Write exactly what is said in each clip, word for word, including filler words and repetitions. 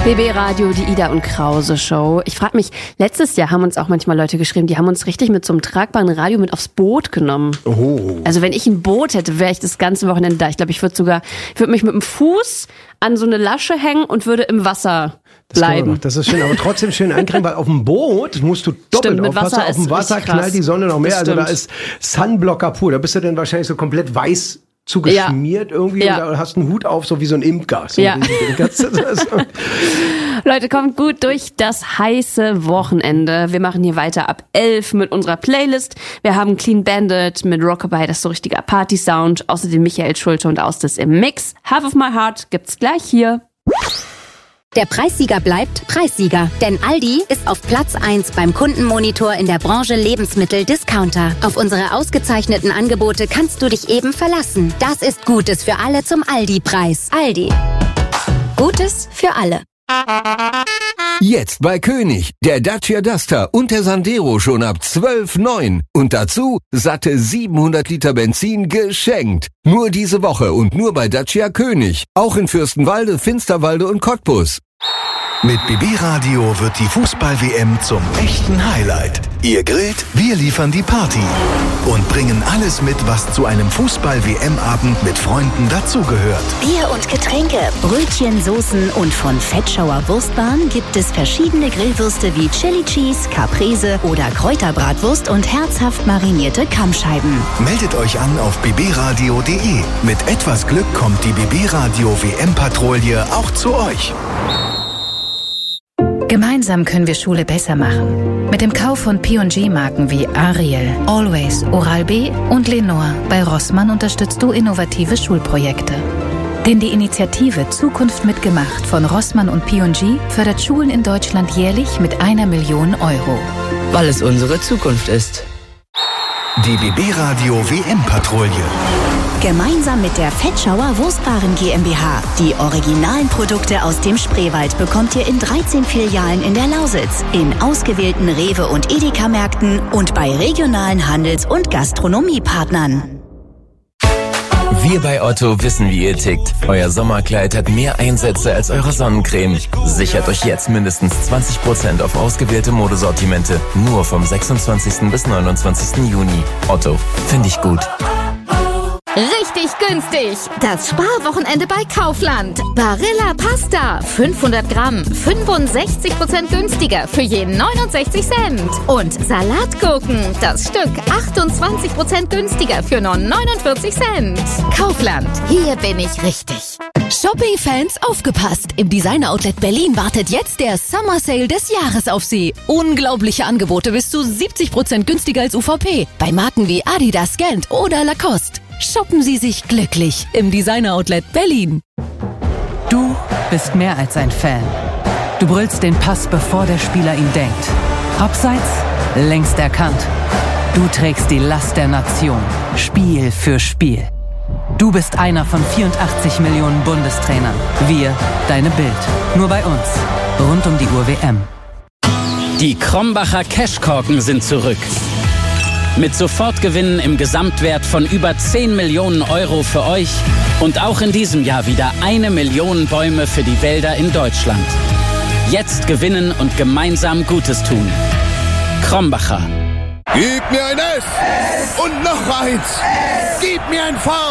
B B Radio, die Ida und Krause Show. Ich frage mich, letztes Jahr haben uns auch manchmal Leute geschrieben, die haben uns richtig mit so einem tragbaren Radio mit aufs Boot genommen. Oh. Also wenn ich ein Boot hätte, wäre ich das ganze Wochenende da. Ich glaube, ich würde sogar, ich würde mich mit dem Fuß an so eine Lasche hängen und würde im Wasser bleiben. Das, das ist schön, aber trotzdem schön eincremen, weil auf dem Boot musst du doppelt Stimmt, mit aufpassen. Wasser Auf dem ist Wasser richtig knallt krass. die Sonne noch mehr. Das Also da stimmt. ist Sunblocker pur. Da bist du dann wahrscheinlich so komplett weiß zugeschmiert Ja. irgendwie Ja. und da hast einen Hut auf, so wie so ein Imker. So Ja. ein Imker. Leute, kommt gut durch das heiße Wochenende. Wir machen hier weiter ab elf mit unserer Playlist. Wir haben Clean Bandit mit Rockabye, das ist so richtiger Party-Sound. Außerdem Michael Schulte und Austis im Mix. Half of My Heart gibt's gleich hier. Der Preissieger bleibt Preissieger, denn Aldi ist auf Platz eins beim Kundenmonitor in der Branche Lebensmittel-Discounter. Auf unsere ausgezeichneten Angebote kannst du dich eben verlassen. Das ist Gutes für alle zum Aldi-Preis. Aldi. Gutes für alle. Jetzt bei König, der Dacia Duster und der Sandero schon ab zwölf Komma neun. Und dazu satte siebenhundert Liter Benzin geschenkt. Nur diese Woche und nur bei Dacia König. Auch in Fürstenwalde, Finsterwalde und Cottbus. Mit B B Radio wird die Fußball-W M zum echten Highlight. Ihr grillt, wir liefern die Party und bringen alles mit, was zu einem Fußball-W M-Abend mit Freunden dazugehört. Bier und Getränke, Brötchen, Soßen und von Fettschauer Wurstbahn gibt es verschiedene Grillwürste wie Chili Cheese, Caprese oder Kräuterbratwurst und herzhaft marinierte Kammscheiben. Meldet euch an auf b b radio punkt d e. Mit etwas Glück kommt die B B Radio W M-Patrouille auch zu euch. Gemeinsam können wir Schule besser machen. Mit dem Kauf von P und G-Marken wie Ariel, Always, Oral-B und Lenore bei Rossmann unterstützt du innovative Schulprojekte. Denn die Initiative Zukunft mitgemacht von Rossmann und P und G fördert Schulen in Deutschland jährlich mit einer Million Euro. Weil es unsere Zukunft ist. Die B B Radio W M-Patrouille. Gemeinsam mit der Fettschauer Wurstbaren GmbH. Die originalen Produkte aus dem Spreewald bekommt ihr in dreizehn Filialen in der Lausitz, in ausgewählten Rewe- und Edeka-Märkten und bei regionalen Handels- und Gastronomiepartnern. Wir bei Otto wissen, wie ihr tickt. Euer Sommerkleid hat mehr Einsätze als eure Sonnencreme. Sichert euch jetzt mindestens zwanzig Prozent auf ausgewählte Modesortimente. Nur vom sechsundzwanzigsten bis neunundzwanzigsten Juni. Otto, finde ich gut. Richtig günstig! Das Sparwochenende bei Kaufland. Barilla Pasta, fünfhundert Gramm, fünfundsechzig Prozent günstiger für je neunundsechzig Cent. Und Salatgurken, das Stück achtundzwanzig Prozent günstiger für nur neunundvierzig Cent. Kaufland, hier bin ich richtig. Shopping-Fans, aufgepasst! Im Designer-Outlet Berlin wartet jetzt der Summer Sale des Jahres auf Sie. Unglaubliche Angebote bis zu siebzig Prozent günstiger als U V P. Bei Marken wie Adidas, Gant oder Lacoste. Shoppen Sie sich glücklich im Designer-Outlet Berlin. Du bist mehr als ein Fan. Du brüllst den Pass, bevor der Spieler ihn denkt. Abseits, längst erkannt. Du trägst die Last der Nation, Spiel für Spiel. Du bist einer von vierundachtzig Millionen Bundestrainern. Wir, deine Bild. Nur bei uns. Rund um die Uhr W M. Die Krombacher Cashkorken sind zurück. Mit Sofortgewinnen im Gesamtwert von über zehn Millionen Euro für euch und auch in diesem Jahr wieder eine Million Bäume für die Wälder in Deutschland. Jetzt gewinnen und gemeinsam Gutes tun. Krombacher. Gib mir ein S und noch eins. Gib mir ein V.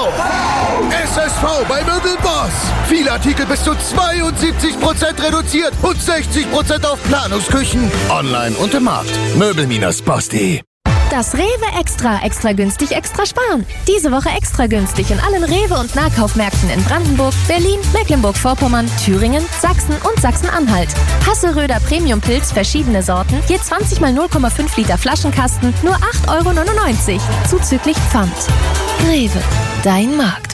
S S V bei Möbelboss. Viele Artikel bis zu zweiundsiebzig Prozent reduziert und sechzig Prozent auf Planungsküchen. Online und im Markt. Möbel-boss punkt de. Das Rewe Extra, extra günstig, extra sparen. Diese Woche extra günstig in allen Rewe- und Nahkaufmärkten in Brandenburg, Berlin, Mecklenburg-Vorpommern, Thüringen, Sachsen und Sachsen-Anhalt. Hasselröder Premium-Pilz, verschiedene Sorten, je zwanzig mal null Komma fünf Liter Flaschenkasten, nur acht Euro neunundneunzig, zuzüglich Pfand. Rewe, dein Markt.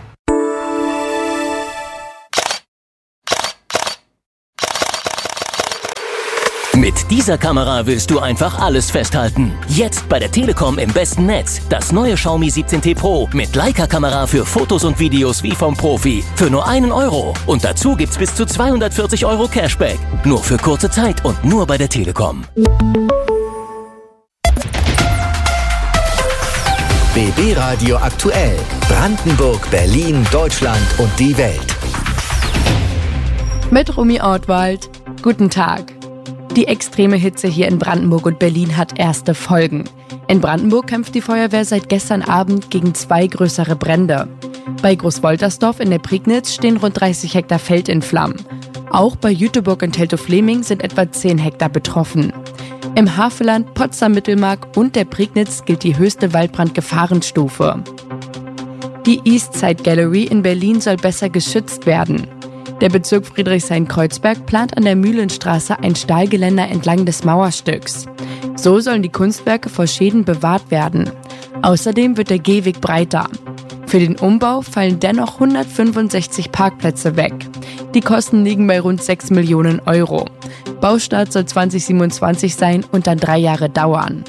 Mit dieser Kamera willst du einfach alles festhalten. Jetzt bei der Telekom im besten Netz. Das neue Xiaomi siebzehn T Pro mit Leica-Kamera für Fotos und Videos wie vom Profi. Für nur einen Euro. Und dazu gibt's bis zu zweihundertvierzig Euro Cashback. Nur für kurze Zeit und nur bei der Telekom. B B Radio aktuell. Brandenburg, Berlin, Deutschland und die Welt. Mit Rumi Ortwald. Guten Tag. Die extreme Hitze hier in Brandenburg und Berlin hat erste Folgen. In Brandenburg kämpft die Feuerwehr seit gestern Abend gegen zwei größere Brände. Bei Großwoltersdorf in der Prignitz stehen rund dreißig Hektar Feld in Flammen. Auch bei Jüterbog und Teltow-Fleming sind etwa zehn Hektar betroffen. Im Havelland, Potsdam-Mittelmark und der Prignitz gilt die höchste Waldbrandgefahrenstufe. Die Eastside Gallery in Berlin soll besser geschützt werden. Der Bezirk Friedrichshain-Kreuzberg plant an der Mühlenstraße ein Stahlgeländer entlang des Mauerstücks. So sollen die Kunstwerke vor Schäden bewahrt werden. Außerdem wird der Gehweg breiter. Für den Umbau fallen dennoch hundertfünfundsechzig Parkplätze weg. Die Kosten liegen bei rund sechs Millionen Euro. Baustart soll zwanzig siebenundzwanzig sein und dann drei Jahre dauern.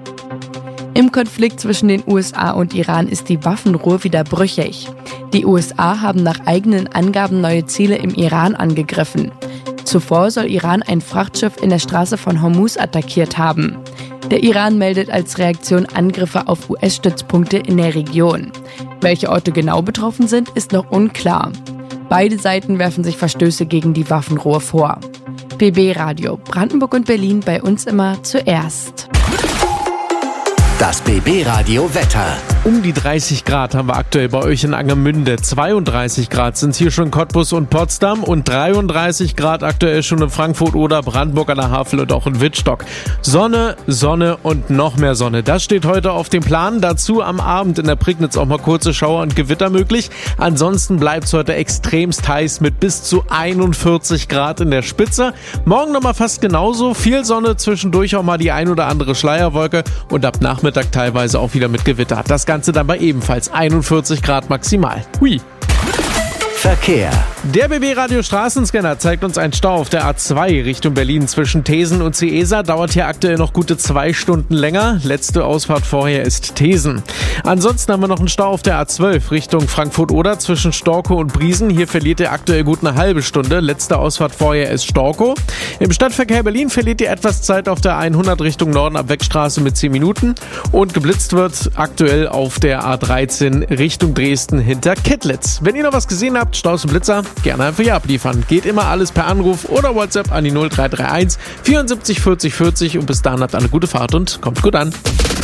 Im Konflikt zwischen den U S A und Iran ist die Waffenruhe wieder brüchig. Die U S A haben nach eigenen Angaben neue Ziele im Iran angegriffen. Zuvor soll Iran ein Frachtschiff in der Straße von Hormuz attackiert haben. Der Iran meldet als Reaktion Angriffe auf U S-Stützpunkte in der Region. Welche Orte genau betroffen sind, ist noch unklar. Beide Seiten werfen sich Verstöße gegen die Waffenruhe vor. B B Radio, Brandenburg und Berlin, bei uns immer zuerst. Das B B-Radio Wetter. Um die dreißig Grad haben wir aktuell bei euch in Angermünde. zweiunddreißig Grad sind hier schon Cottbus und Potsdam und dreiunddreißig Grad aktuell schon in Frankfurt oder Brandenburg an der Havel und auch in Wittstock. Sonne, Sonne und noch mehr Sonne. Das steht heute auf dem Plan. Dazu am Abend in der Prignitz auch mal kurze Schauer und Gewitter möglich. Ansonsten bleibt es heute extremst heiß mit bis zu einundvierzig Grad in der Spitze. Morgen nochmal fast genauso. Viel Sonne, zwischendurch auch mal die ein oder andere Schleierwolke und ab Nachmittag teilweise auch wieder mit Gewitter. Das Ganze dann bei ebenfalls einundvierzig Grad maximal. Hui. Verkehr. Der B B-Radio Straßenscanner zeigt uns einen Stau auf der A zwei Richtung Berlin zwischen Thesen und Ciesa. Dauert hier aktuell noch gute zwei Stunden länger. Letzte Ausfahrt vorher ist Thesen. Ansonsten haben wir noch einen Stau auf der A zwölf Richtung Frankfurt-Oder zwischen Storkow und Briesen. Hier verliert ihr aktuell gut eine halbe Stunde. Letzte Ausfahrt vorher ist Storkow. Im Stadtverkehr Berlin verliert ihr etwas Zeit auf der hundert Richtung Norden ab Wegstraße mit zehn Minuten. Und geblitzt wird aktuell auf der A dreizehn Richtung Dresden hinter Kettlitz. Wenn ihr noch was gesehen habt, Staus und Blitzer, gerne einfach hier abliefern. Geht immer alles per Anruf oder WhatsApp an die null drei drei eins vierundsiebzig vierzig vierzig und bis dahin habt eine gute Fahrt und kommt gut an.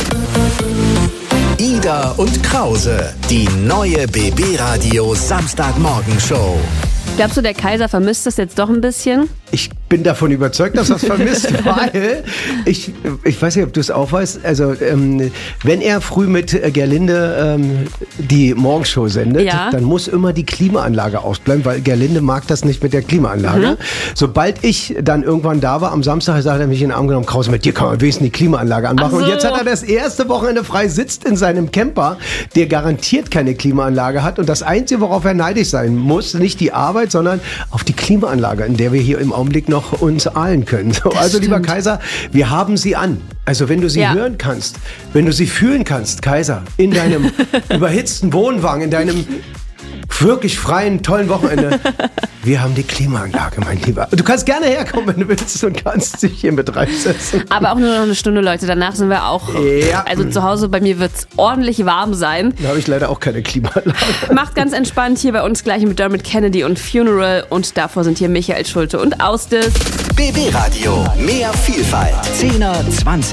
Ida und Krause, die neue B B-Radio Samstagmorgenshow. Glaubst du, der Kaiser vermisst das jetzt doch ein bisschen? Ich bin davon überzeugt, dass er es vermisst, weil ich, ich weiß nicht, ob du es auch weißt, also ähm, wenn er früh mit Gerlinde ähm, die Morgenshow sendet, ja. dann muss immer die Klimaanlage ausbleiben, weil Gerlinde mag das nicht mit der Klimaanlage. Mhm. Sobald ich dann irgendwann da war, am Samstag, sagt er mich in den Arm genommen, Krause, mit dir kann man wenigstens die Klimaanlage anmachen. So. Und jetzt hat er das erste Wochenende frei, sitzt in seinem Camper, der garantiert keine Klimaanlage hat und das Einzige, worauf er neidisch sein muss, nicht die Arbeit, sondern auf die Klimaanlage, in der wir hier im Augenblick noch uns ahlen können. So, also stimmt. Lieber Kaiser, wir haben sie an. Also wenn du sie ja. hören kannst, wenn du sie fühlen kannst, Kaiser, in deinem überhitzten Wohnwagen, in deinem wirklich freien, tollen Wochenende. Wir haben die Klimaanlage, mein Lieber. Du kannst gerne herkommen, wenn du willst und kannst dich hier mit reinsetzen. Aber auch nur noch eine Stunde, Leute. Danach sind wir auch, ja. also zu Hause bei mir wird es ordentlich warm sein. Da habe ich leider auch keine Klimaanlage. Macht ganz entspannt hier bei uns gleich mit Dermot Kennedy und Funeral und davor sind hier Michael Schulte und Austis. B B-Radio, mehr Vielfalt. zehner, zwanziger